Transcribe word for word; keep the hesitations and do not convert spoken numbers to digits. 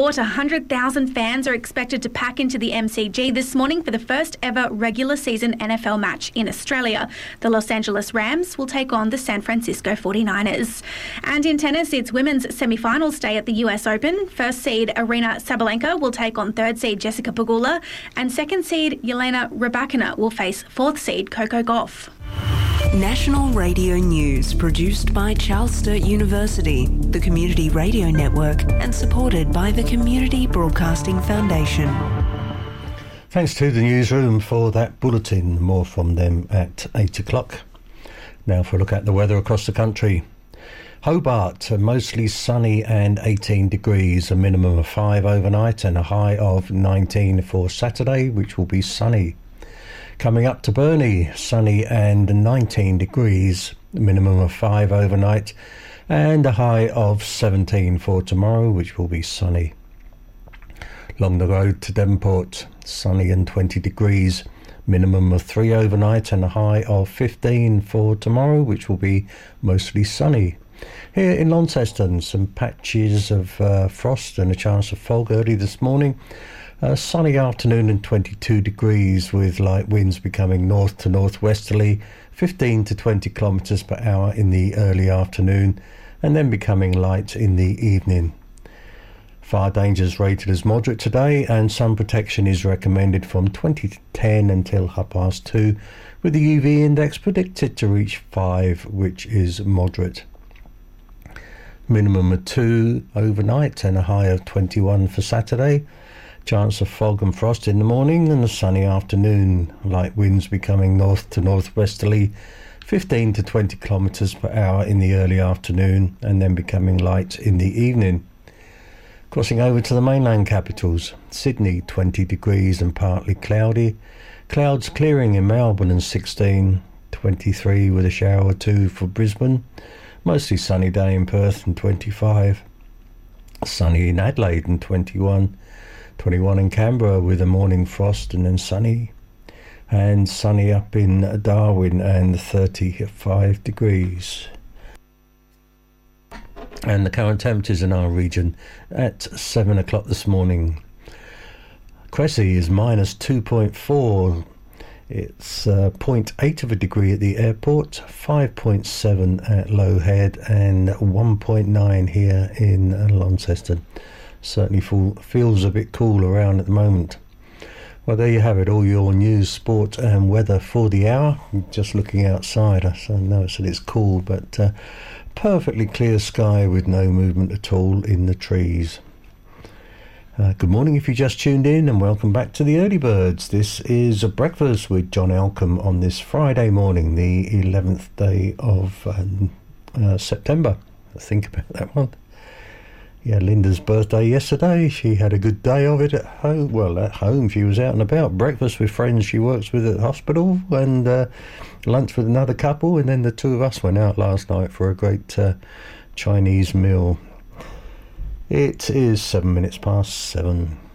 one hundred thousand fans are expected to pack into the M C G this morning for the first ever regular season N F L match in Australia. The Los Angeles Rams will take on the San Francisco forty-niners. And in tennis, it's women's semi-finals day at the U S Open. First seed Aryna Sabalenka will take on third seed Jessica Pegula, and second seed Yelena Rybakina will face fourth seed Coco Gauff. National Radio News, produced by Charles Sturt University, the Community Radio Network, and supported by the Community Broadcasting Foundation. Thanks to the newsroom for that bulletin. More from them at eight o'clock. Now for a look at the weather across the country. Hobart, mostly sunny and eighteen degrees, a minimum of five overnight and a high of nineteen for Saturday, which will be sunny. Coming up to Burnie, sunny and nineteen degrees, a minimum of five overnight and a high of seventeen for tomorrow, which will be sunny. Along the road to Devonport, sunny and twenty degrees, minimum of three overnight and a high of fifteen for tomorrow, which will be mostly sunny. Here in Launceston, some patches of uh, frost and a chance of fog early this morning. A sunny afternoon and twenty-two degrees with light winds becoming north to northwesterly, fifteen to twenty kilometres per hour in the early afternoon and then becoming light in the evening. Fire dangers rated as moderate today, and sun protection is recommended from twenty to ten until half past two, with the U V index predicted to reach five, which is moderate. Minimum of two overnight and a high of twenty-one for Saturday. Chance of fog and frost in the morning and a sunny afternoon. Light winds becoming north to northwesterly, fifteen to twenty kilometres per hour in the early afternoon and then becoming light in the evening. Crossing over to the mainland capitals. Sydney, twenty degrees and partly cloudy. Clouds clearing in Melbourne and sixteen. twenty-three with a shower or two for Brisbane. Mostly sunny day in Perth and twenty-five. Sunny in Adelaide and twenty-one. twenty-one in Canberra with a morning frost and then sunny, and sunny up in Darwin and thirty-five degrees. And the current temperatures in our region at seven o'clock this morning. Cressy is minus two point four. It's uh, zero point eight of a degree at the airport, five point seven at Low Head and one point nine here in uh, Launceston. Certainly full, feels a bit cool around at the moment. Well, there you have it, all your news, sport and weather for the hour. Just looking outside, I notice that it's cool, but uh, perfectly clear sky with no movement at all in the trees. Uh, good morning if you just tuned in, and welcome back to the Early Birds. This is a breakfast with John Elcombe on this Friday morning, the eleventh day of um, uh, September. Think about that one. Yeah, Linda's birthday yesterday. She had a good day of it at home. Well, at home, she was out and about. Breakfast with friends she works with at the hospital, and uh, lunch with another couple, and then the two of us went out last night for a great uh, Chinese meal. It is seven minutes past seven.